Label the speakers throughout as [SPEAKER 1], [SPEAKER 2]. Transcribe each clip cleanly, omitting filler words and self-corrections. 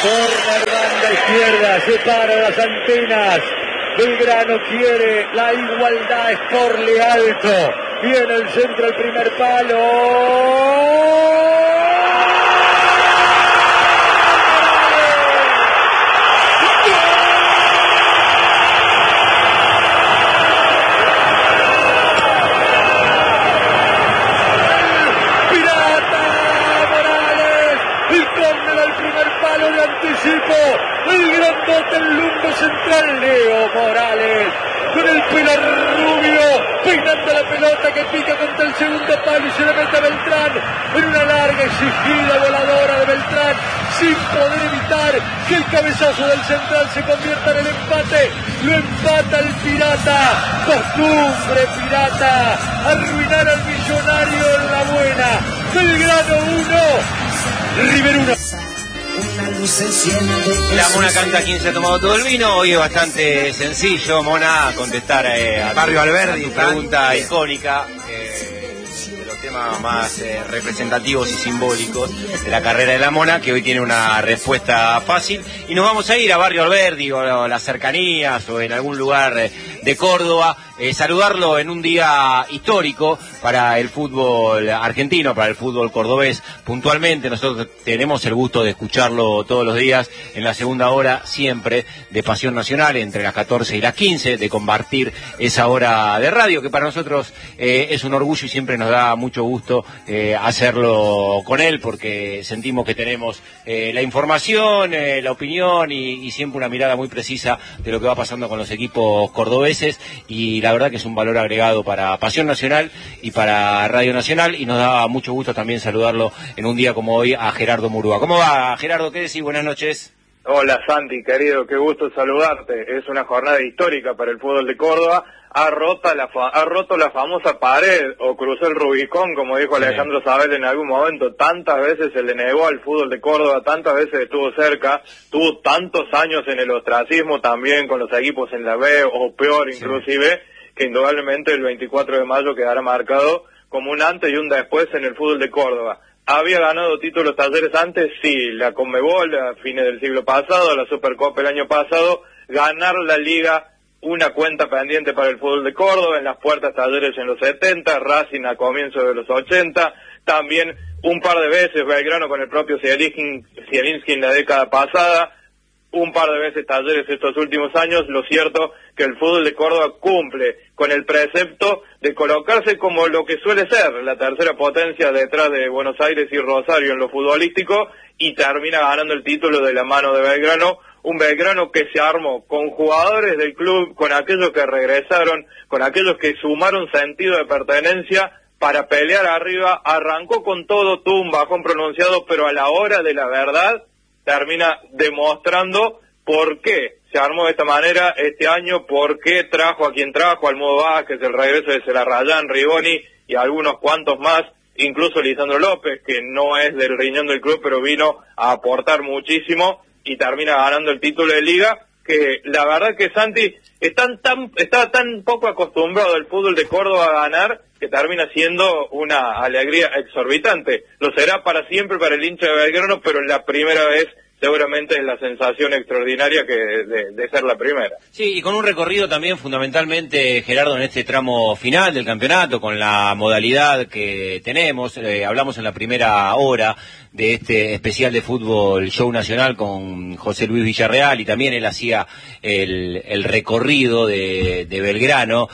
[SPEAKER 1] Corner banda izquierda, separa las antenas. Belgrano quiere la igualdad, es Sporle alto. Viene el centro, el primer palo. El grandote, el lumbo central, Leo Morales, con el pelo rubio, peinando la pelota que pica contra el segundo palo y se le mete a Beltrán, en una larga exigida voladora de Beltrán, sin poder evitar que el cabezazo del central se convierta en el empate. Lo empata el Pirata, costumbre Pirata, arruinar al Millonario en la buena. Belgrano 1, River 1.
[SPEAKER 2] La Mona canta ¿Quién se ha tomado todo el vino? Hoy es bastante sencillo, Mona, contestar a
[SPEAKER 3] Barrio Alberdi,
[SPEAKER 2] tu pregunta icónica, de los temas más representativos y simbólicos de la carrera de la Mona, que hoy tiene una respuesta fácil. Y nos vamos a ir a Barrio Alberdi o a las cercanías o en algún lugar de Córdoba, saludarlo en un día histórico para el fútbol argentino, para el fútbol cordobés. Puntualmente nosotros tenemos el gusto de escucharlo todos los días en la segunda hora, siempre de Pasión Nacional, entre las 14 y las 15, de compartir esa hora de radio, que para nosotros es un orgullo y siempre nos da mucho gusto hacerlo con él, porque sentimos que tenemos la información, la opinión y siempre una mirada muy precisa de lo que va pasando con los equipos cordobeses, y la verdad que es un valor agregado para Pasión Nacional y para Radio Nacional, y nos da mucho gusto también saludarlo en un día como hoy a Gerardo Murúa. ¿Cómo va, Gerardo? ¿Qué decís? Buenas noches.
[SPEAKER 4] Hola Santi, querido, qué gusto saludarte. Es una jornada histórica para el fútbol de Córdoba. Ha roto la famosa pared, o cruzó el Rubicón, como dijo Alejandro Sabel en algún momento. Tantas veces se le negó al fútbol de Córdoba, tantas veces estuvo cerca, tuvo tantos años en el ostracismo también con los equipos en la B, o peor inclusive, que indudablemente el 24 de mayo quedará marcado como un antes y un después en el fútbol de Córdoba. ¿Había ganado títulos Talleres antes? Sí, la Conmebol a fines del siglo pasado, la Supercopa el año pasado, ganar la Liga, una cuenta pendiente para el fútbol de Córdoba, en las puertas Talleres en los 70, Racing a comienzos de los 80, también un par de veces Belgrano con el propio Zielinski en la década pasada, un par de veces Talleres estos últimos años. Lo cierto que el fútbol de Córdoba cumple con el precepto de colocarse como lo que suele ser la tercera potencia detrás de Buenos Aires y Rosario en lo futbolístico, y termina ganando el título de la mano de Belgrano, un Belgrano que se armó con jugadores del club, con aquellos que regresaron, con aquellos que sumaron sentido de pertenencia para pelear arriba. Arrancó con todo, tuvo un bajón pronunciado, pero a la hora de la verdad termina demostrando por qué se armó de esta manera este año, por qué trajo a quien trajo, al Modo Vázquez, el regreso de Celarrayán, Rigoni y algunos cuantos más, incluso Lisandro López, que no es del riñón del club, pero vino a aportar muchísimo y termina ganando el título de Liga, que la verdad que Santi está tan poco acostumbrado el fútbol de Córdoba a ganar, que termina siendo una alegría exorbitante. Lo será para siempre para el hincha de Belgrano, pero la primera vez seguramente es la sensación extraordinaria que de ser la primera.
[SPEAKER 2] Sí, y con un recorrido también fundamentalmente, Gerardo, en este tramo final del campeonato, con la modalidad que tenemos. Hablamos en la primera hora de este especial de fútbol show nacional con José Luis Villarreal, y también él hacía el recorrido de Belgrano,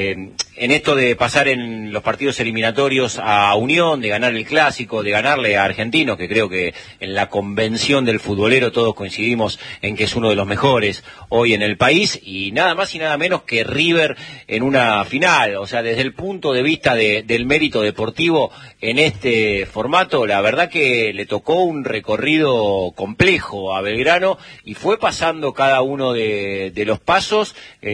[SPEAKER 2] en esto de pasar en los partidos eliminatorios a Unión, de ganar el Clásico, de ganarle a Argentinos, que creo que en la convención del futbolero todos coincidimos en que es uno de los mejores hoy en el país, y nada más y nada menos que River en una final. O sea, desde el punto de vista del mérito deportivo en este formato, la verdad que le tocó un recorrido complejo a Belgrano, y fue pasando cada uno de los pasos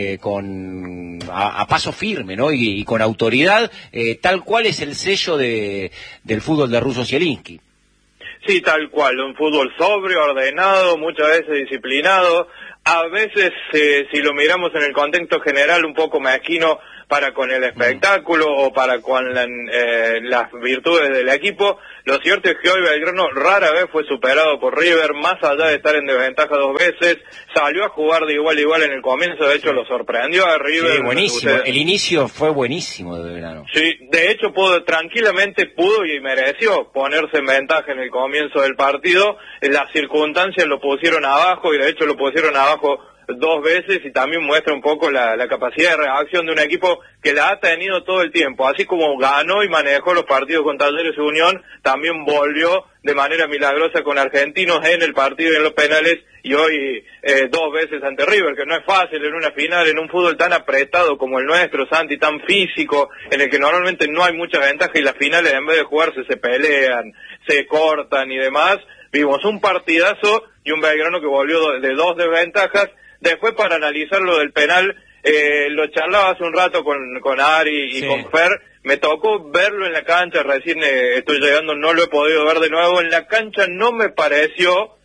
[SPEAKER 2] a paso firme, ¿no? Y con autoridad, tal cual es el sello del fútbol de Russo Zielinski.
[SPEAKER 4] Sí, tal cual, un fútbol sobrio, ordenado, muchas veces disciplinado, a veces, si lo miramos en el contexto general, un poco mezquino para con el espectáculo o para con las virtudes del equipo. Lo cierto es que hoy Belgrano rara vez fue superado por River, más allá de estar en desventaja 2 veces, salió a jugar de igual a igual en el comienzo, de hecho lo sorprendió a River.
[SPEAKER 2] Sí, buenísimo, el inicio fue buenísimo de Belgrano.
[SPEAKER 4] Sí, de hecho tranquilamente pudo y mereció ponerse en ventaja en el comienzo del partido, las circunstancias lo pusieron abajo y de hecho lo pusieron abajo 2 veces y también muestra un poco la capacidad de reacción de un equipo que la ha tenido todo el tiempo, así como ganó y manejó los partidos con Talleres y Unión, también volvió de manera milagrosa con Argentinos en el partido y en los penales y hoy 2 veces ante River, que no es fácil en una final, en un fútbol tan apretado como el nuestro, Santi, tan físico, en el que normalmente no hay mucha ventaja y las finales en vez de jugarse se pelean, se cortan y demás. Vimos un partidazo y un Belgrano que volvió de 2 desventajas. Después, para analizar lo del penal, lo charlaba hace un rato con Ari y con Fer, me tocó verlo en la cancha, recién estoy llegando, no lo he podido ver de nuevo, en la cancha no me pareció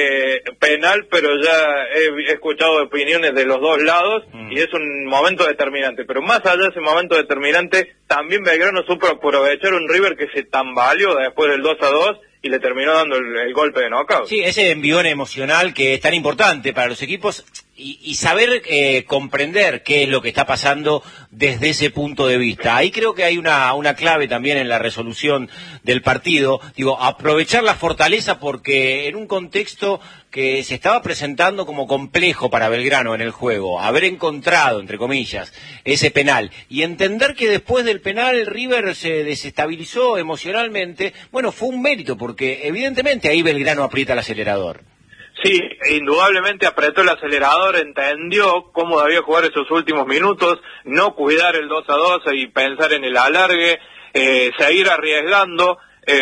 [SPEAKER 4] penal, pero ya he escuchado opiniones de los dos lados y es un momento determinante, pero más allá de ese momento determinante, también Belgrano supo aprovechar un River que se tambaleó después del 2-2 y le terminó dando el golpe de knockout.
[SPEAKER 2] Sí, ese envión emocional que es tan importante para los equipos y saber comprender qué es lo que está pasando desde ese punto de vista. Ahí creo que hay una clave también en la resolución del partido. Digo, aprovechar la fortaleza porque en un contexto que se estaba presentando como complejo para Belgrano en el juego, haber encontrado, entre comillas, ese penal y entender que después del penal River se desestabilizó emocionalmente, bueno, fue un mérito porque evidentemente ahí Belgrano aprieta el acelerador.
[SPEAKER 4] Sí, indudablemente apretó el acelerador, entendió cómo debía jugar esos últimos minutos, no cuidar el 2-2 y pensar en el alargue, seguir arriesgando.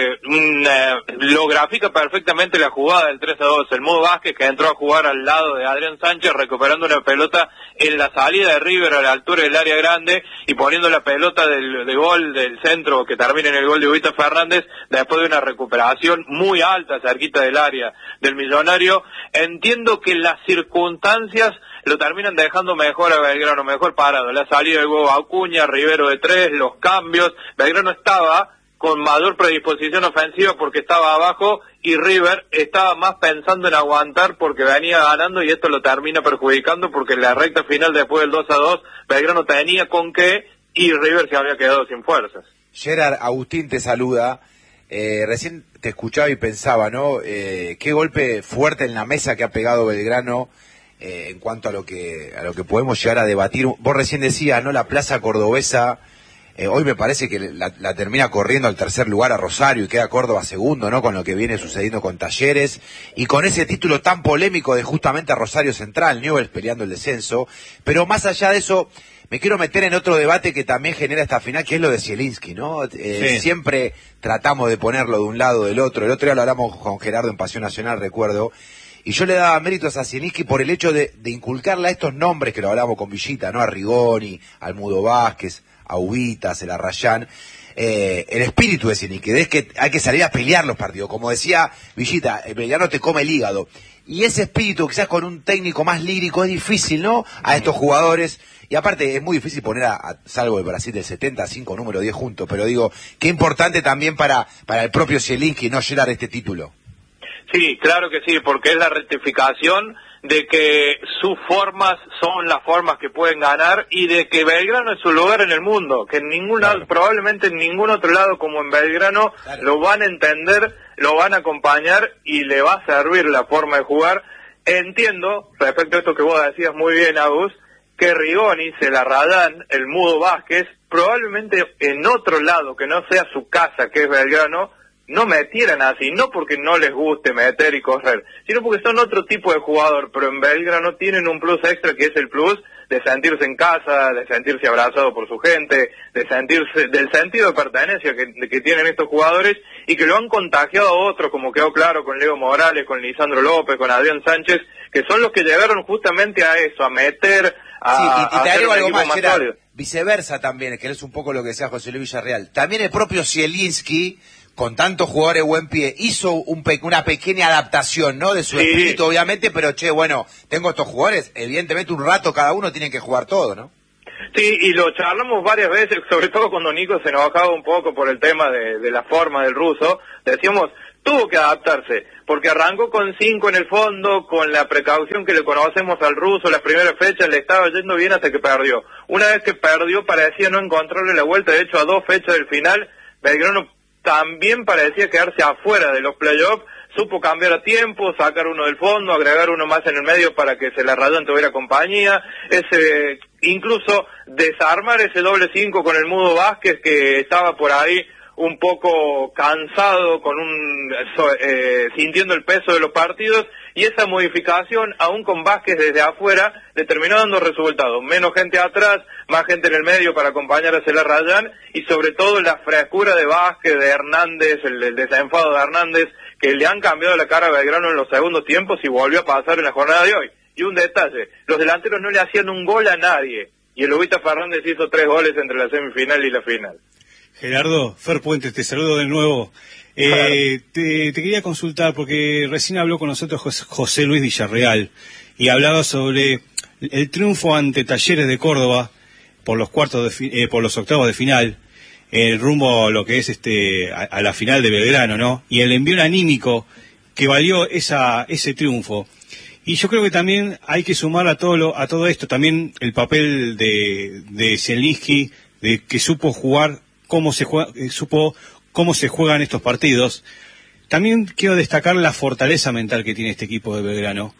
[SPEAKER 4] Lo grafica perfectamente la jugada del 3-2, el Mudo Vázquez que entró a jugar al lado de Adrián Sánchez recuperando una pelota en la salida de River a la altura del área grande y poniendo la pelota de gol del centro que termina en el gol de Ubita Fernández después de una recuperación muy alta cerquita del área del Millonario. Entiendo que las circunstancias lo terminan dejando mejor a Belgrano, mejor parado, la salida del huevo Acuña, Rivero de 3, los cambios. Belgrano estaba con mayor predisposición ofensiva porque estaba abajo y River estaba más pensando en aguantar porque venía ganando y esto lo termina perjudicando porque en la recta final después del 2-2 Belgrano tenía con qué y River se había quedado sin fuerzas.
[SPEAKER 3] Gerard, Agustín te saluda. Recién te escuchaba y pensaba, ¿no? Qué golpe fuerte en la mesa que ha pegado Belgrano en cuanto a lo que podemos llegar a debatir. Vos recién decías, ¿no? La plaza cordobesa hoy me parece que la termina corriendo al tercer lugar a Rosario y queda Córdoba segundo, ¿no? Con lo que viene sucediendo con Talleres y con ese título tan polémico de justamente a Rosario Central, Newell's peleando el descenso. Pero más allá de eso, me quiero meter en otro debate que también genera esta final, que es lo de Zielinski, ¿no? Sí. Siempre tratamos de ponerlo de un lado o del otro. El otro día lo hablamos con Gerardo en Pasión Nacional, recuerdo. Y yo le daba méritos a Zielinski por el hecho de inculcarle a estos nombres que lo hablamos con Villita, ¿no? A Rigoni, al Mudo Vázquez, a Ubitas, el Arrayán, el espíritu de Zielinski, es que hay que salir a pelear los partidos. Como decía Villita, el Belgrano te come el hígado. Y ese espíritu, quizás con un técnico más lírico, es difícil, ¿no? A estos jugadores. Y aparte, es muy difícil poner salvo el Brasil del 75, número 10 juntos. Pero digo, qué importante también para el propio Zielinski no llegar este título.
[SPEAKER 4] Sí, claro que sí, porque es la rectificación de que sus formas son las formas que pueden ganar y de que Belgrano es su lugar en el mundo, que en ningún lado, probablemente en ningún otro lado como en Belgrano, lo van a entender, lo van a acompañar y le va a servir la forma de jugar. Entiendo, respecto a esto que vos decías muy bien, Agus, que Rigoni, Celarrayán, el Mudo Vázquez, probablemente en otro lado que no sea su casa, que es Belgrano, no metieran así, no porque no les guste meter y correr, sino porque son otro tipo de jugador, pero en Belgrano tienen un plus extra que es el plus de sentirse en casa, de sentirse abrazado por su gente, de sentirse, del sentido de pertenencia que tienen estos jugadores y que lo han contagiado a otros, como quedó claro con Leo Morales, con Lisandro López, con Adrián Sánchez, que son los que llegaron justamente a eso, a meter,
[SPEAKER 3] y te agrego algo más, Gerard, viceversa también, que es un poco lo que decía José Luis Villarreal, también el propio Zielinski, con tantos jugadores buen pie, hizo una pequeña adaptación, ¿no? De su espíritu, obviamente, pero bueno, tengo estos jugadores, evidentemente un rato cada uno tiene que jugar todo, ¿no?
[SPEAKER 4] Sí, y lo charlamos varias veces, sobre todo cuando Nico se enojaba un poco por el tema de la forma del ruso. Decíamos, tuvo que adaptarse, porque arrancó con 5 en el fondo, con la precaución que le conocemos al ruso, las primeras fechas le estaba yendo bien hasta que perdió. Una vez que perdió parecía no encontrarle la vuelta, de hecho a 2 fechas del final, Belgrano también parecía quedarse afuera de los playoffs. Supo cambiar a tiempo, sacar uno del fondo, agregar uno más en el medio para que se la Rayán tuviera compañía, incluso desarmar ese doble 5 con el Mudo Vázquez, que estaba por ahí un poco cansado, sintiendo el peso de los partidos, y esa modificación, aún con Vázquez desde afuera, le terminó dando resultados. Menos gente atrás, más gente en el medio para acompañar a Celar Rayán, y sobre todo la frescura de Vázquez, de Hernández, el desenfado de Hernández, que le han cambiado la cara a Belgrano en los segundos tiempos y volvió a pasar en la jornada de hoy. Y un detalle, los delanteros no le hacían un gol a nadie, y el Lobita Fernández hizo 3 goles entre la semifinal y la final.
[SPEAKER 5] Gerardo, Fer Puentes, te saludo de nuevo. Te quería consultar, porque recién habló con nosotros José Luis Villarreal, y hablaba sobre el triunfo ante Talleres de Córdoba por los octavos de final, el rumbo a lo que es a la final de Belgrano, ¿no? Y el envío anímico que valió ese triunfo. Y yo creo que también hay que sumar a todo esto también el papel de Zielinski, de que supo jugar supo cómo se juegan estos partidos. También quiero destacar la fortaleza mental que tiene este equipo de Belgrano,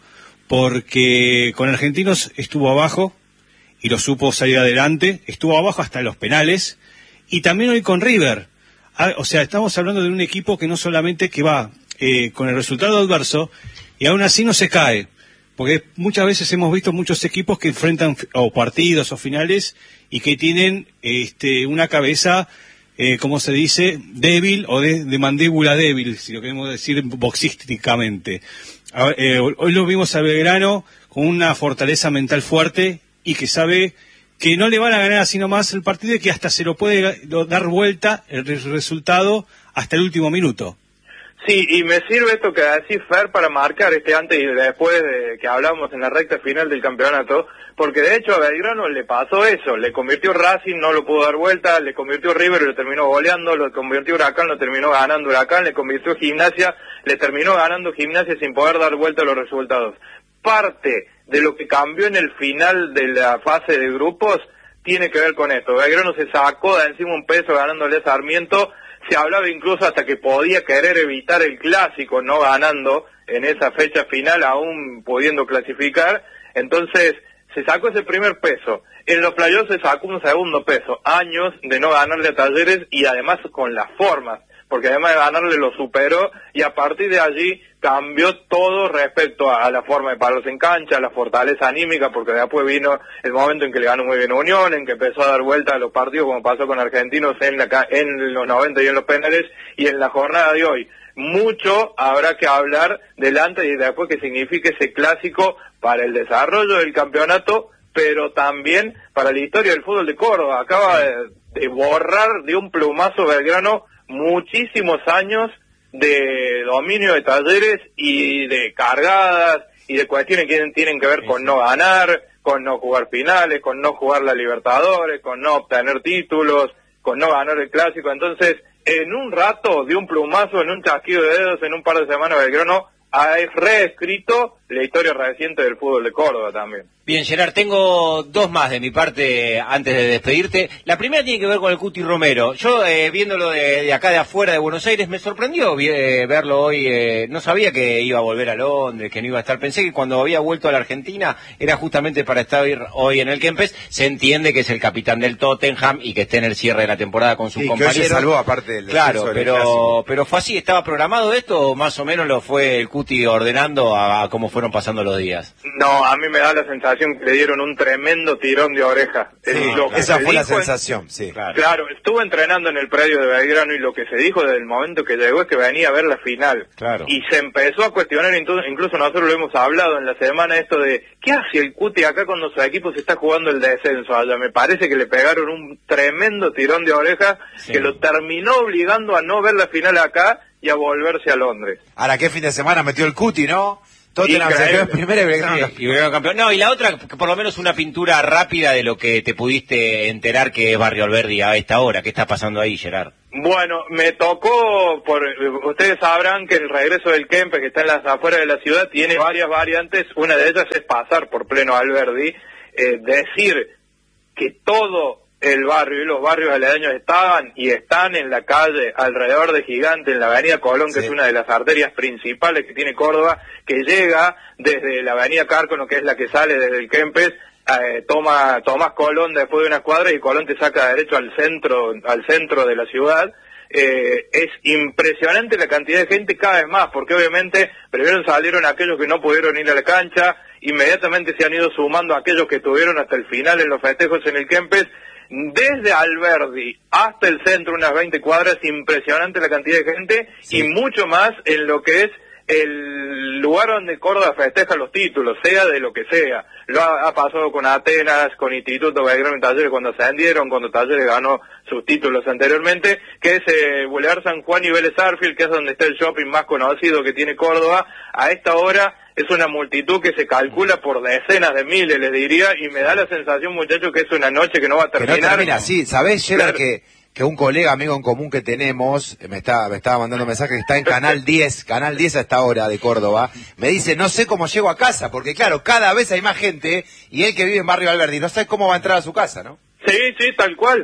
[SPEAKER 5] porque con Argentinos estuvo abajo y lo supo salir adelante, estuvo abajo hasta los penales, y también hoy con River. O sea, estamos hablando de un equipo que no solamente que va con el resultado adverso y aún así no se cae, porque muchas veces hemos visto muchos equipos que enfrentan o partidos o finales y que tienen una cabeza, como se dice, débil o de mandíbula débil, si lo queremos decir boxísticamente. Hoy lo vimos a Belgrano con una fortaleza mental fuerte y que sabe que no le van a ganar así nomás el partido y que hasta se lo puede dar vuelta el resultado hasta el último minuto.
[SPEAKER 4] Sí, y me sirve esto que decís, Fer, para marcar antes y después de que hablamos en la recta final del campeonato, porque de hecho a Belgrano le pasó eso, le convirtió Racing, no lo pudo dar vuelta, le convirtió River, lo terminó goleando, lo convirtió Huracán, lo terminó ganando Huracán, le convirtió Gimnasia, le terminó ganando Gimnasia sin poder dar vuelta a los resultados. Parte de lo que cambió en el final de la fase de grupos tiene que ver con esto. Belgrano se sacó de encima un peso ganándole a Sarmiento. Se hablaba incluso hasta que podía querer evitar el clásico, no ganando en esa fecha final, aún pudiendo clasificar. Entonces se sacó ese primer peso. En los playoffs se sacó un segundo peso. Años de no ganarle a Talleres, y además con las formas, porque además de ganarle lo superó, y a partir de allí cambió todo respecto a la forma de pararse en cancha, a la fortaleza anímica, porque después vino el momento en que le ganó muy bien a Unión, en que empezó a dar vuelta a los partidos, como pasó con Argentinos en los 90 y en los penales, y en la jornada de hoy. Mucho habrá que hablar delante y después que signifique ese clásico para el desarrollo del campeonato, pero también para la historia del fútbol de Córdoba. Acaba de borrar de un plumazo Belgrano muchísimos años de dominio de Talleres y de cargadas y de cuestiones que tienen que ver con no ganar, con no jugar finales, con no jugar la Libertadores, con no obtener títulos, con no ganar el clásico. Entonces, en un rato, de un plumazo, en un chasquido de dedos, en un par de semanas, Belgrano ha reescrito la historia reciente del fútbol de Córdoba también.
[SPEAKER 2] Bien, Gerard, tengo 2 más de mi parte antes de despedirte. La primera tiene que ver con el Cuti Romero. Yo, viéndolo de acá de afuera de Buenos Aires, me sorprendió verlo hoy. No sabía que iba a volver a Londres, que no iba a estar. Pensé que cuando había vuelto a la Argentina era justamente para estar hoy en el Kempes. Se entiende que es el capitán del Tottenham y que esté en el cierre de la temporada con sus compañeros.
[SPEAKER 3] Que hoy se salvó, aparte del
[SPEAKER 2] claro, pero fue así. ¿Estaba programado esto o más o menos lo fue el Cuti ordenando a cómo fueron pasando los días?
[SPEAKER 4] No, a mí me da la sensación que le dieron un tremendo tirón de oreja.
[SPEAKER 3] Sí, esa fue la sensación, sí.
[SPEAKER 4] Claro, estuvo entrenando en el predio de Belgrano y lo que se dijo desde el momento que llegó es que venía a ver la final.
[SPEAKER 2] Claro.
[SPEAKER 4] Y se empezó a cuestionar, incluso nosotros lo hemos hablado en la semana, esto de ¿qué hace el Cuti acá cuando su equipo se está jugando el descenso allá? Me parece que le pegaron un tremendo tirón de oreja que lo terminó obligando a no ver la final acá y a volverse a Londres.
[SPEAKER 3] Ahora, ¿qué fin de semana metió el Cuti, no? Tottenham se quedó en primera y Belgrano
[SPEAKER 2] y Belgrano campeón. No, y la otra, que por lo menos una pintura rápida de lo que te pudiste enterar que es Barrio Alberdi a esta hora. ¿Qué está pasando ahí, Gerard?
[SPEAKER 4] Bueno, me tocó, ustedes sabrán que el regreso del Kempes, que está en las afueras de la ciudad, tiene varias variantes. Una de ellas es pasar por pleno Alberdi, decir que todo el barrio y los barrios aledaños estaban y están en la calle alrededor de Gigante, en la avenida Colón, que es una de las arterias principales que tiene Córdoba, que llega desde la avenida Cárcono, que es la que sale desde el Kempes, tomás Colón después de unas cuadras y Colón te saca derecho al centro de la ciudad. Es impresionante la cantidad de gente cada vez más, porque obviamente primero salieron aquellos que no pudieron ir a la cancha, inmediatamente se han ido sumando aquellos que estuvieron hasta el final en los festejos en el Kempes. Desde Alberdi hasta el centro, unas 20 cuadras, impresionante la cantidad de gente, y mucho más en lo que es el lugar donde Córdoba festeja los títulos, sea de lo que sea. Lo ha pasado con Atenas, con Instituto Belgrano y Talleres cuando ascendieron, cuando Talleres ganó sus títulos anteriormente, que es Boulevard San Juan y Vélez Sarsfield, que es donde está el shopping más conocido que tiene Córdoba. A esta hora es una multitud que se calcula por decenas de miles, les diría, y me da la sensación, muchachos, que es una noche que no va a terminar.
[SPEAKER 3] Que no termina, sí. ¿Sabés, Gerard, que un colega, amigo en común que tenemos, me estaba mandando un mensaje que está en Canal 10 a esta hora de Córdoba, me dice, no sé cómo llego a casa, porque claro, cada vez hay más gente, y él que vive en Barrio Alberdi, no sabe cómo va a entrar a su casa, ¿no?
[SPEAKER 4] Sí, tal cual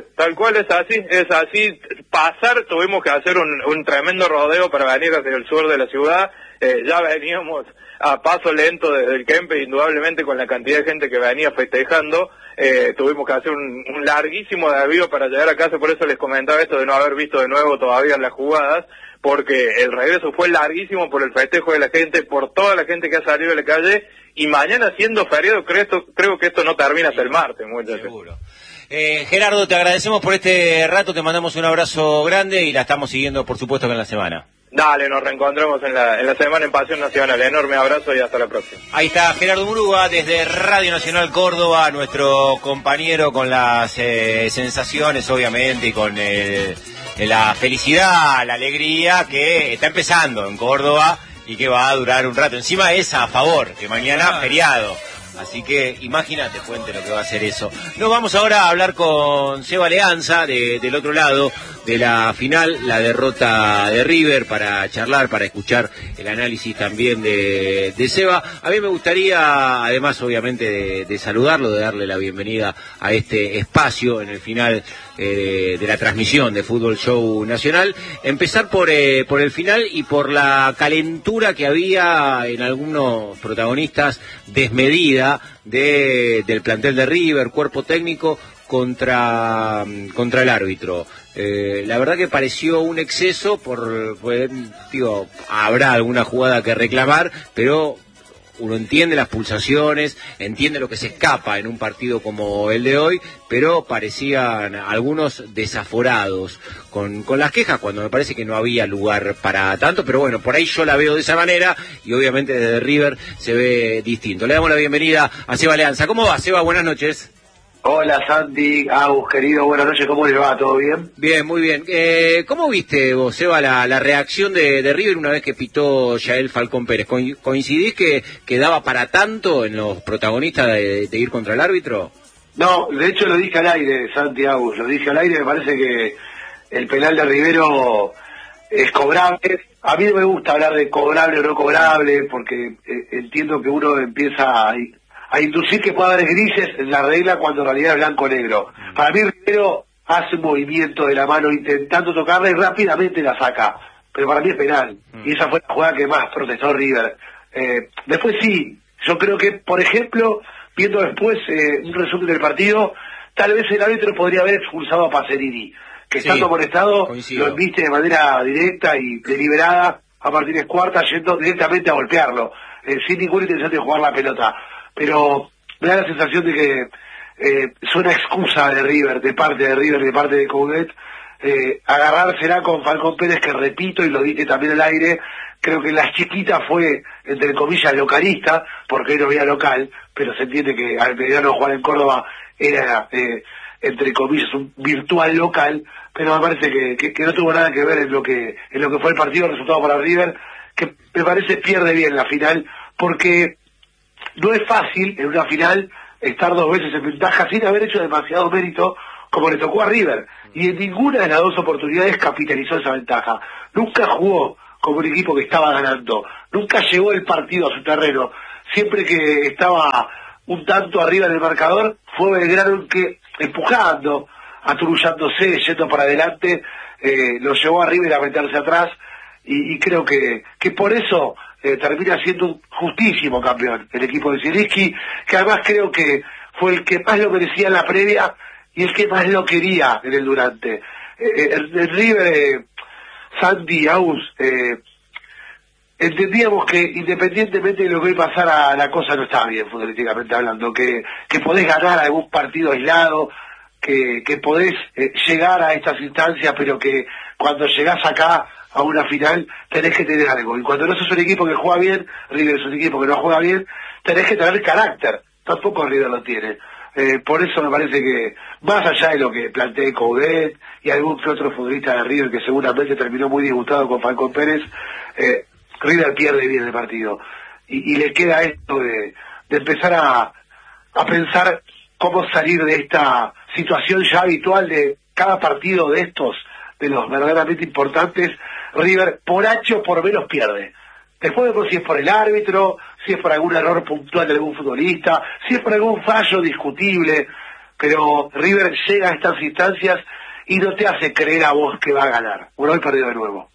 [SPEAKER 4] es así. Tuvimos que hacer un tremendo rodeo para venir hacia el sur de la ciudad, ya veníamos a paso lento desde el Kempes, indudablemente con la cantidad de gente que venía festejando, tuvimos que hacer un larguísimo desvío para llegar a casa, por eso les comentaba esto de no haber visto de nuevo todavía las jugadas, porque el regreso fue larguísimo por el festejo de la gente, por toda la gente que ha salido de la calle, y mañana siendo feriado creo que esto no termina hasta el martes, muchachos.
[SPEAKER 2] Seguro. Gerardo, te agradecemos por este rato, te mandamos un abrazo grande y la estamos siguiendo, por supuesto, en la semana.
[SPEAKER 4] Dale, nos reencontramos en la semana en Pasión Nacional. Enorme abrazo y hasta la próxima.
[SPEAKER 2] Ahí está Gerardo Murúa desde Radio Nacional Córdoba, nuestro compañero con las sensaciones, obviamente, y con la felicidad, la alegría que está empezando en Córdoba y que va a durar un rato. Encima es a favor, que mañana feriado. Así que imagínate, Fuente, lo que va a hacer eso. Nos vamos ahora a hablar con Seba Leanza, del otro lado de la final, la derrota de River, para charlar, para escuchar el análisis también de Seba. A mí me gustaría, además, obviamente, de saludarlo, de darle la bienvenida a este espacio en el final de la transmisión de Fútbol Show Nacional, empezar por el final y por la calentura que había en algunos protagonistas desmedida del plantel de River, cuerpo técnico, contra el árbitro. La verdad que pareció un exceso, habrá alguna jugada que reclamar, pero uno entiende las pulsaciones, entiende lo que se escapa en un partido como el de hoy, pero parecían algunos desaforados con las quejas, cuando me parece que no había lugar para tanto, pero bueno, por ahí yo la veo de esa manera, y obviamente desde River se ve distinto. Le damos la bienvenida a Seba Leanza. ¿Cómo va, Seba? Buenas noches.
[SPEAKER 6] Hola Santi, Agus, querido, buenas noches, ¿cómo les va? ¿Todo bien?
[SPEAKER 2] Bien, muy bien. ¿Cómo viste vos, Seba, la reacción de River una vez que pitó Yael Falcón Pérez? ¿Coincidís que daba para tanto en los protagonistas de ir contra el árbitro?
[SPEAKER 6] No, de hecho lo dije al aire, Santi, Agus, lo dije al aire, me parece que el penal de Rivero es cobrable. A mí no me gusta hablar de cobrable o no cobrable, porque entiendo que uno empieza a inducir que pueda haber grises en la regla cuando en realidad es blanco-negro. Para mí Rivero hace un movimiento de la mano intentando tocarla y rápidamente la saca, pero para mí es penal, y esa fue la jugada que más protestó River. Después sí, yo creo que, por ejemplo, viendo después un resumen del partido, tal vez el árbitro podría haber expulsado a Pacerini, que estando amonestado lo embiste de manera directa y deliberada a Martínez Cuarta, yendo directamente a golpearlo, sin ninguna intención de jugar la pelota. Pero me da la sensación de que es una excusa de River, de parte de Coudet, agarrársela con Falcón Pérez, que repito, y lo dije también al aire, creo que la chiquita fue, entre comillas, localista, porque él no había local, pero se entiende que al mediano jugar en Córdoba era, entre comillas, un virtual local, pero me parece que no tuvo nada que ver en lo que fue el partido, el resultado para River, que me parece pierde bien la final, porque no es fácil en una final estar 2 veces en ventaja sin haber hecho demasiado mérito como le tocó a River, y en ninguna de las 2 oportunidades capitalizó esa ventaja. Nunca jugó como un equipo que estaba ganando, nunca llevó el partido a su terreno. Siempre que estaba un tanto arriba en el marcador, fue Belgrano el que, empujando, aturullándose, yendo para adelante, lo llevó a River a meterse atrás, y creo que por eso termina siendo un justísimo campeón el equipo de Zielinski, que además creo que fue el que más lo merecía en la previa y el que más lo quería en el durante. El River, Santi, Aus, entendíamos que independientemente de lo que hoy pasara, la cosa no estaba bien futbolísticamente hablando, que podés ganar algún partido aislado, que podés llegar a estas instancias, pero que cuando llegás acá a una final tenés que tener algo, y cuando no sos un equipo que juega bien, River es un equipo que no juega bien, tenés que tener carácter. Tampoco River lo tiene. Por eso me parece que, más allá de lo que planteé Coudet y algún que otro futbolista de River que seguramente terminó muy disgustado con Falcón Pérez, River pierde bien el partido, y le queda esto de empezar a pensar cómo salir de esta situación ya habitual de cada partido de estos, de los verdaderamente importantes. River por H o por menos pierde. Después vemos si es por el árbitro, si es por algún error puntual de algún futbolista, si es por algún fallo discutible, pero River llega a estas instancias y no te hace creer a vos que va a ganar. Bueno, hoy perdió de nuevo.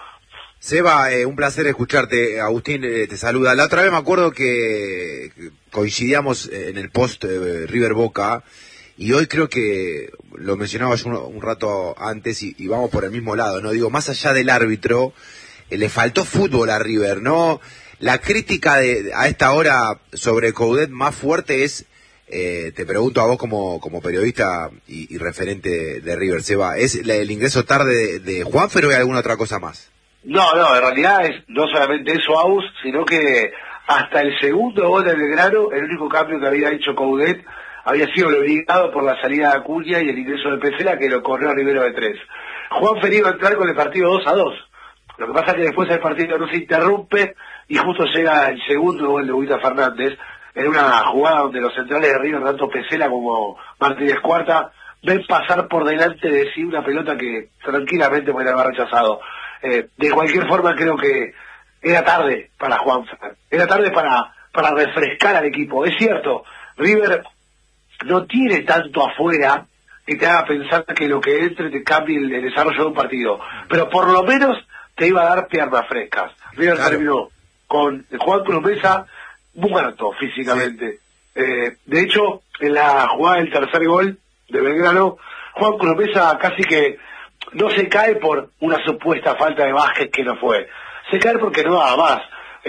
[SPEAKER 3] Seba, un placer escucharte. Agustín te saluda. La otra vez me acuerdo que coincidíamos en el post River Boca, y hoy creo que lo mencionaba yo un rato antes, y vamos por el mismo lado, ¿no? Digo, más allá del árbitro, le faltó fútbol a River, ¿no? La crítica a esta hora sobre Coudet más fuerte es, te pregunto a vos como periodista y referente de River, Seba, ¿es el ingreso tarde de Juanfer o hay alguna otra cosa más?
[SPEAKER 6] No, en realidad es no solamente eso, Aus, sino que hasta el segundo gol del Belgrano, el único cambio que había hecho Coudet había sido el obligado por la salida de Acuña y el ingreso de Pesela, que lo corrió a Rivero de 3. Juanfer iba a entrar con el partido 2-2. Lo que pasa es que después el partido no se interrumpe y justo llega el segundo gol de Huguita Fernández en una jugada donde los centrales de River, tanto Pesela como Martínez Cuarta, ven pasar por delante de sí una pelota que tranquilamente puede haber rechazado. De cualquier forma creo que era tarde para Juanfer, era tarde para refrescar al equipo. Es cierto, River no tiene tanto afuera que te haga pensar que lo que entre te cambie el desarrollo de un partido, pero por lo menos te iba a dar piernas frescas. River terminó con Juan Cruz Mesa muerto físicamente. Sí. De hecho, en la jugada del tercer gol de Belgrano, Juan Cruz Mesa casi que no se cae por una supuesta falta de Vázquez, que no fue. Se cae porque no daba más.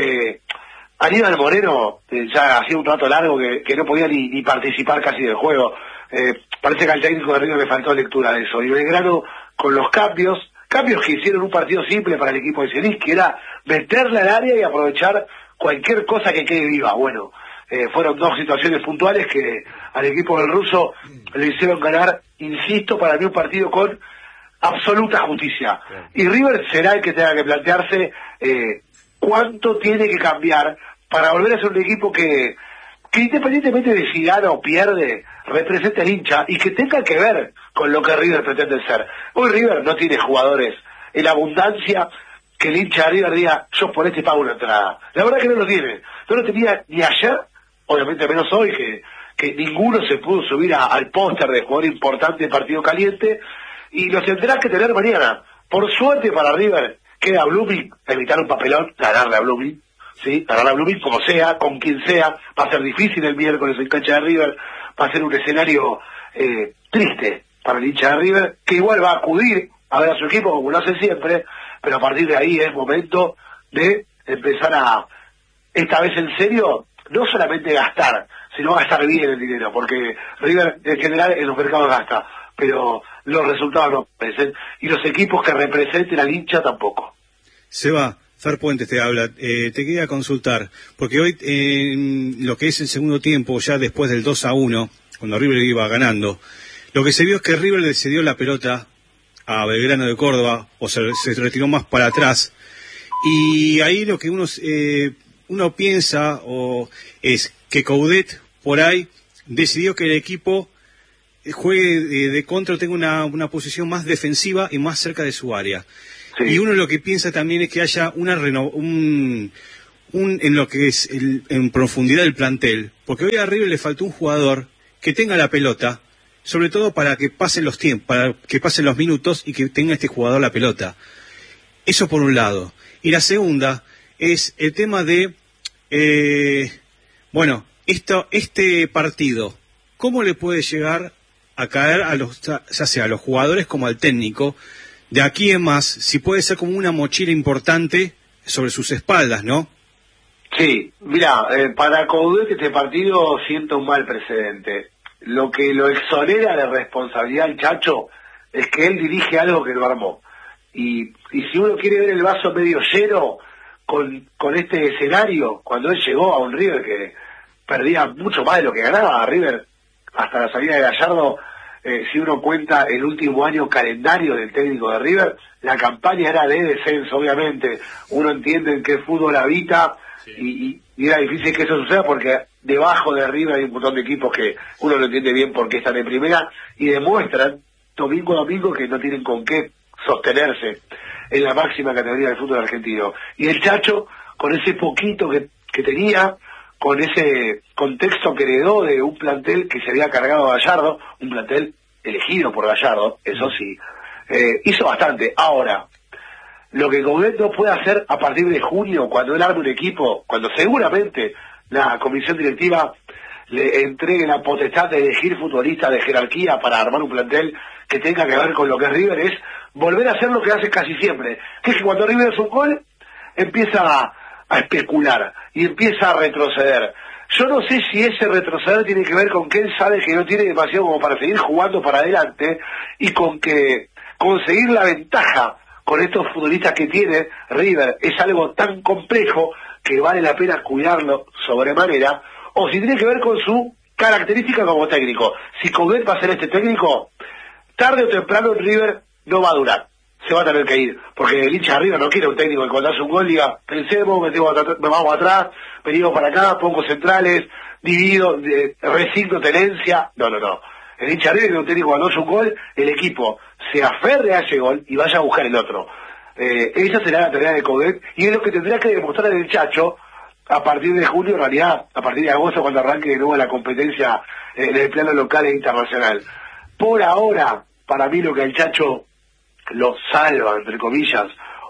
[SPEAKER 6] Aníbal Moreno ya hacía un rato largo que no podía ni participar casi del juego. Parece que al técnico de River le faltó lectura de eso. Y Belgrano, con los cambios que hicieron un partido simple para el equipo de Zielinski, que era meterla al área y aprovechar cualquier cosa que quede viva. Bueno, fueron 2 situaciones puntuales que al equipo del ruso le hicieron ganar, insisto, para mí un partido con absoluta justicia. Y River será el que tenga que plantearse cuánto tiene que cambiar para volver a ser un equipo que independientemente de si gana o pierde, represente al hincha y que tenga que ver con lo que River pretende ser. Hoy River no tiene jugadores en abundancia que el hincha de River diga, yo por este pago una entrada. La verdad que no lo tiene. No lo tenía ni ayer, obviamente menos hoy, que ninguno se pudo subir al póster de jugador importante de partido caliente, y lo tendrás que tener mañana. Por suerte para River, queda Blooming, evitar un papelón, ganarle a Blooming, ¿sí? Ganarle a Blooming como sea, con quien sea. Va a ser difícil el miércoles en cancha de River, va a ser un escenario triste para el hincha de River, que igual va a acudir a ver a su equipo como lo hace siempre, pero a partir de ahí es momento de empezar a, esta vez en serio, no solamente gastar, sino gastar bien el dinero, porque River en general en los mercados gasta, pero los resultados no aparecen, y los equipos que representen al hincha tampoco.
[SPEAKER 5] Seba, Fer Puentes te habla. Te quería consultar, porque hoy en lo que es el segundo tiempo, ya después del 2-1, cuando River iba ganando, lo que se vio es que River le cedió la pelota a Belgrano de Córdoba, o se retiró más para atrás, y ahí lo que uno uno piensa es que Coudet por ahí decidió que el equipo juegue de contra, tenga una posición más defensiva y más cerca de su área. Sí. Y uno lo que piensa también es que haya en lo que es en profundidad del plantel, porque hoy a River le faltó un jugador que tenga la pelota, sobre todo para que pasen los tiempos, para que pasen los minutos y que tenga este jugador la pelota. Eso por un lado. Y la segunda es el tema de, este partido, ¿cómo le puede llegar a caer ya sea a los jugadores como al técnico, de aquí en más, si puede ser como una mochila importante sobre sus espaldas, ¿no?
[SPEAKER 6] Sí, mira, para Coudet este partido siento un mal precedente. Lo que lo exonera de responsabilidad al Chacho es que él dirige algo que lo armó. Y si uno quiere ver el vaso medio lleno con este escenario, cuando él llegó a un River que perdía mucho más de lo que ganaba, a River hasta la salida de Gallardo, si uno cuenta el último año calendario del técnico de River, la campaña era de descenso, obviamente. Uno entiende en qué fútbol habita, sí. y era difícil que eso suceda porque debajo de River hay un montón de equipos que uno no entiende bien por qué están en primera y demuestran domingo a domingo que no tienen con qué sostenerse en la máxima categoría del fútbol argentino. Y el Chacho, con ese poquito que tenía, con ese contexto que heredó de un plantel que se había cargado a Gallardo, un plantel elegido por Gallardo, eso sí, hizo bastante. Ahora, lo que Coudet no puede hacer a partir de junio, cuando él arme un equipo, cuando seguramente la comisión directiva le entregue la potestad de elegir futbolistas de jerarquía para armar un plantel que tenga que ver con lo que es River, es volver a hacer lo que hace casi siempre, que es que cuando River hace un gol, empieza a especular y empieza a retroceder. Yo no sé si ese retroceder tiene que ver con que él sabe que no tiene demasiado como para seguir jugando para adelante y con que conseguir la ventaja con estos futbolistas que tiene River es algo tan complejo que vale la pena cuidarlo sobremanera, o si tiene que ver con su característica como técnico. Si Coudet va a ser este técnico, tarde o temprano en River no va a durar. Se va a tener que ir, porque el hincha de River no quiere un técnico que cuando hace un gol diga, pensemos, me vamos atrás, venimos para acá, pongo centrales, divido, resigno tenencia. No. El hincha de River quiere un técnico cuando hace un gol, el equipo se aferre a ese gol y vaya a buscar el otro. Esa será la tarea de Coudet, y es lo que tendrá que demostrar el Chacho a partir de junio, en realidad, a partir de agosto, cuando arranque de nuevo la competencia en el plano local e internacional. Por ahora, para mí lo que el Chacho lo salva, entre comillas,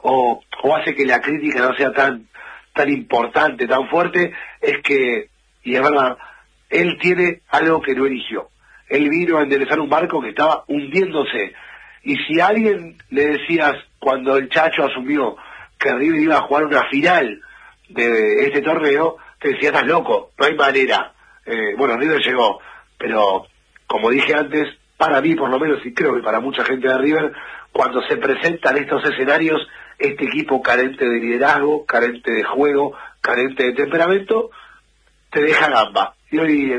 [SPEAKER 6] o hace que la crítica no sea tan importante, tan fuerte, es que, y es verdad, él tiene algo que no eligió. Él vino a enderezar un barco que estaba hundiéndose. Y si a alguien le decías, cuando el Chacho asumió que River iba a jugar una final de este torneo, te decía, estás loco, no hay manera. River llegó, pero como dije antes, para mí por lo menos, y creo que para mucha gente de River, cuando se presentan estos escenarios, este equipo carente de liderazgo, carente de juego, carente de temperamento, te deja gamba. Y hoy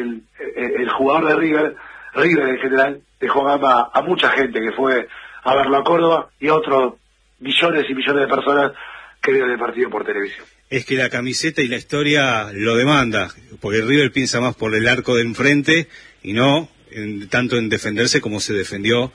[SPEAKER 6] el jugador de River en general, dejó gamba a mucha gente que fue a verlo a Córdoba y a otros millones y millones de personas que vieron el partido por televisión.
[SPEAKER 5] Es que la camiseta y la historia lo demanda, porque River piensa más por el arco de enfrente y no tanto en defenderse como se defendió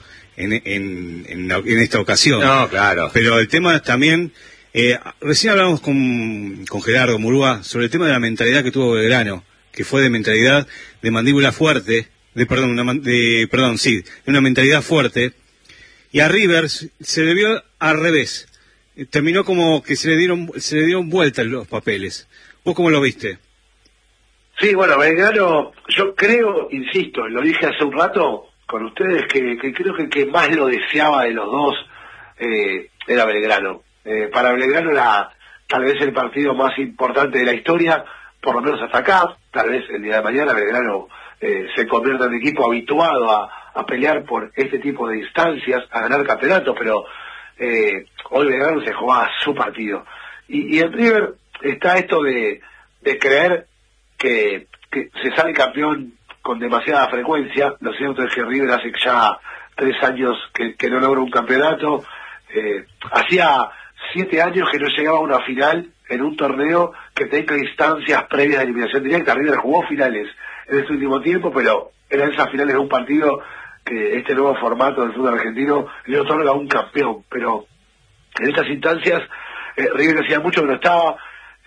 [SPEAKER 5] en esta ocasión.
[SPEAKER 2] No, claro.
[SPEAKER 5] Pero el tema también, recién hablamos con Gerardo Murúa sobre el tema de la mentalidad que tuvo Belgrano, que fue de mentalidad de mandíbula fuerte, de una mentalidad fuerte, y a River se le vio al revés. Terminó como que se le dieron vuelta los papeles. ¿Vos cómo lo viste?
[SPEAKER 6] Sí, bueno, Belgrano, yo creo, insisto, lo dije hace un rato con ustedes, que creo que el que más lo deseaba de los dos era Belgrano. Para Belgrano era tal vez el partido más importante de la historia, por lo menos hasta acá. Tal vez el día de mañana Belgrano se convierta en equipo habituado a pelear por este tipo de instancias, a ganar campeonatos, pero hoy Belgrano se jugaba su partido. Y en River está esto de creer que se sale campeón con demasiada frecuencia. Lo cierto es que River hace ya 3 años que no logra un campeonato. Hacía 7 años que no llegaba a una final en un torneo que tenga instancias previas de eliminación directa. River jugó finales en este último tiempo, pero eran esas finales de un partido que este nuevo formato del fútbol argentino le otorga a un campeón, pero en estas instancias River hacía mucho que no estaba,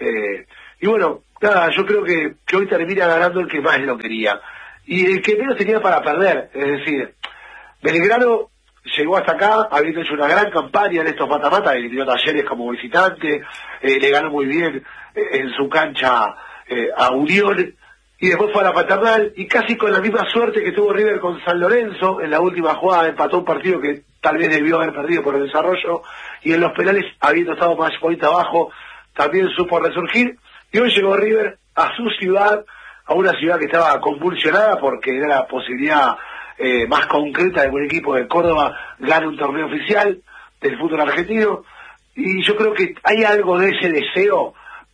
[SPEAKER 6] y bueno, nada, yo creo que hoy termina ganando el que más lo quería, y el que menos tenía para perder, es decir, Belgrano llegó hasta acá habiendo hecho una gran campaña en estos mata-mata, eliminó Talleres como visitante, le ganó muy bien en su cancha a Unión, y después fue a la Paternal, y casi con la misma suerte que tuvo River con San Lorenzo, en la última jugada empató un partido que tal vez debió haber perdido por el desarrollo, y en los penales, habiendo estado más point abajo, también supo resurgir, y hoy llegó River a su ciudad, a una ciudad que estaba convulsionada porque era la posibilidad más concreta de que un equipo de Córdoba gane un torneo oficial del fútbol argentino, y yo creo que hay algo de ese deseo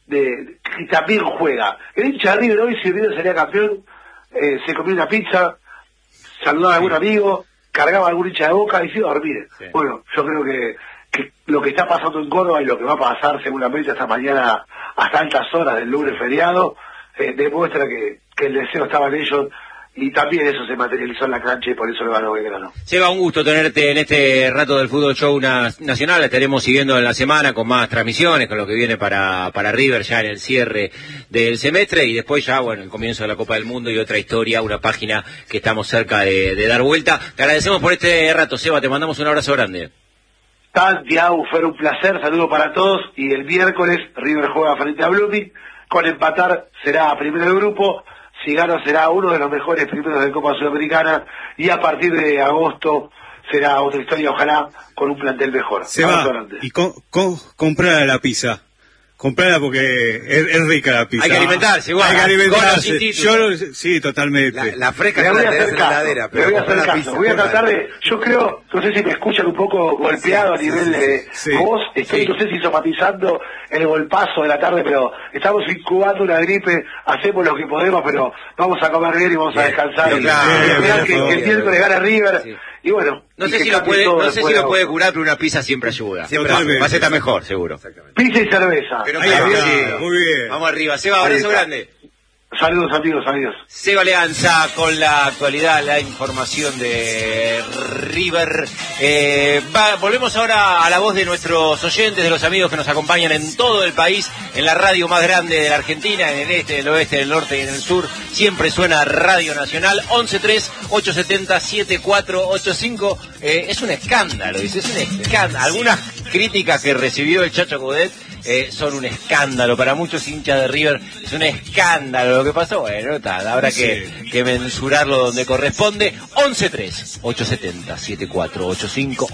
[SPEAKER 6] que también juega. El hincha de River hoy, si River sería campeón, se comía una pizza, saludaba a algún amigo, cargaba a algún hincha de Boca y se iba a dormir. Sí. Bueno, yo creo que lo que está pasando en Córdoba y lo que va a pasar seguramente hasta mañana, hasta altas horas del lunes feriado, demuestra que el deseo estaba en ellos, y también eso se materializó en la cancha y por eso lo ganó Belgrano.
[SPEAKER 2] Seba, un gusto tenerte en este rato del Fútbol Show Nacional. La estaremos siguiendo en la semana con más transmisiones, con lo que viene para River ya en el cierre del semestre, y después ya, bueno, el comienzo de la Copa del Mundo y otra historia, una página que estamos cerca de dar vuelta. Te agradecemos por este rato, Seba, te mandamos un abrazo grande.
[SPEAKER 6] Santiago, fue un placer, saludo para todos, y el miércoles River juega frente a Blooming, con empatar será primero del grupo, si gana será uno de los mejores primeros de Copa Sudamericana, y a partir de agosto será otra historia, ojalá con un plantel mejor.
[SPEAKER 5] Se va, y comprar la pizza. Comprala porque es rica la pizza.
[SPEAKER 2] Hay que alimentarse, igual.
[SPEAKER 5] Hay que alimentarse. Sí, totalmente.
[SPEAKER 3] La fresca la tenés en la heladera, pero
[SPEAKER 6] voy a hacer caso. Voy a tratar de, yo creo, no sé si me escuchan un poco golpeado a nivel de voz, estoy no sé si somatizando el golpazo de la tarde, pero estamos incubando una gripe, hacemos lo que podemos, pero vamos a comer bien y vamos a descansar. Que el miércoles gana River. Sí. Y bueno,
[SPEAKER 2] no sé si lo puede curar, pero una pizza siempre ayuda. Siempre va a ser mejor, seguro.
[SPEAKER 6] Pizza y cerveza.
[SPEAKER 5] Pero muy bien.
[SPEAKER 2] Vamos arriba. Seba, abrazo grande.
[SPEAKER 6] Saludos amigos.
[SPEAKER 2] Seba Leanza con la actualidad, la información de River. Volvemos ahora a la voz de nuestros oyentes, de los amigos que nos acompañan en todo el país, en la radio más grande de la Argentina, en el este, en el oeste, en el norte y en el sur. Siempre suena Radio Nacional, 1138707485. Es un escándalo, dice, es un escándalo. Algunas críticas que recibió el Chacho Coudet son un escándalo para muchos hinchas de River, es un escándalo lo que pasó. Bueno, habrá que mensurarlo donde corresponde. 1138707485,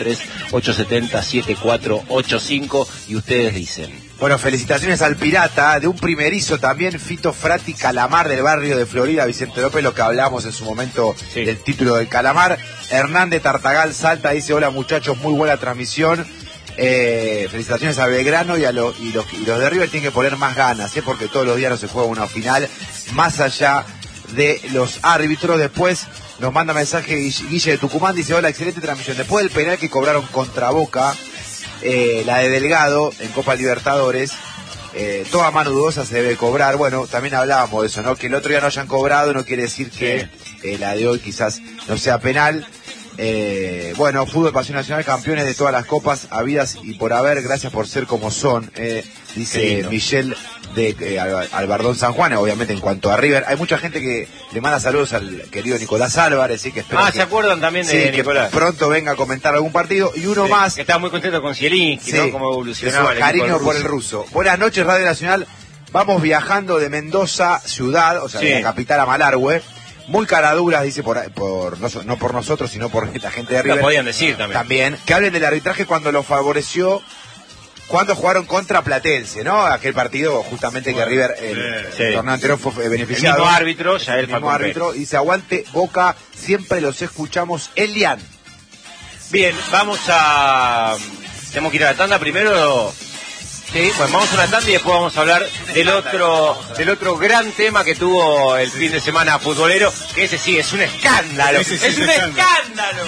[SPEAKER 2] 1138707485, y ustedes dicen.
[SPEAKER 3] Bueno, felicitaciones al Pirata, de un primerizo también, Fito Frati Calamar del barrio de Florida, Vicente López, lo que hablamos en su momento del título del Calamar. Hernández Tartagal Salta dice: hola muchachos, muy buena transmisión. Felicitaciones a Belgrano y los de River tienen que poner más ganas, porque todos los días no se juega una final, más allá de los árbitros. Después nos manda mensaje Guille de Tucumán, dice: hola, excelente transmisión. Después del penal que cobraron contra Boca, la de Delgado en Copa Libertadores, toda mano dudosa se debe cobrar. Bueno, también hablábamos de eso, ¿no? Que el otro día no hayan cobrado no quiere decir que la de hoy quizás no sea penal. Bueno, Fútbol Pasión Nacional, campeones de todas las copas habidas y por haber, gracias por ser como son, dice Michelle de Albardón San Juan. Obviamente en cuanto a River, hay mucha gente que le manda saludos al querido Nicolás Álvarez, que espero
[SPEAKER 2] ¿se acuerdan también de Nicolás?
[SPEAKER 3] Que pronto venga a comentar algún partido. Y uno más,
[SPEAKER 2] que está muy contento con Zielinski, ¿no? Cómo evolucionaba
[SPEAKER 3] cariño por el ruso. Buenas noches, Radio Nacional. Vamos viajando de Mendoza, ciudad, o sea, de la capital a Malargüe. Muy caraduras, dice, no por nosotros, sino por la gente de River.
[SPEAKER 2] Lo podían decir también.
[SPEAKER 3] Que hablen del arbitraje cuando lo favoreció, cuando jugaron contra Platense, ¿no? Aquel partido justamente que River, el torneo anterior, fue beneficiado.
[SPEAKER 2] El mismo árbitro, ya él
[SPEAKER 3] fue el mismo árbitro. Dice: aguante Boca, siempre los escuchamos. Elian.
[SPEAKER 2] Bien, tenemos que ir a la tanda primero. Sí, pues vamos a una tanda y después vamos a hablar del otro gran tema que tuvo el fin de semana futbolero, que ese sí es un escándalo. ¡Es un escándalo!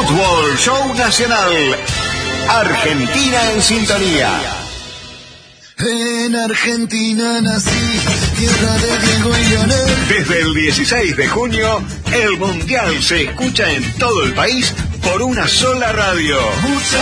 [SPEAKER 7] Network Show Nacional. Argentina en sintonía.
[SPEAKER 8] En Argentina nací, tierra de Diego y Lionel.
[SPEAKER 7] Desde el 16 de junio, el Mundial se escucha en todo el país por una sola radio.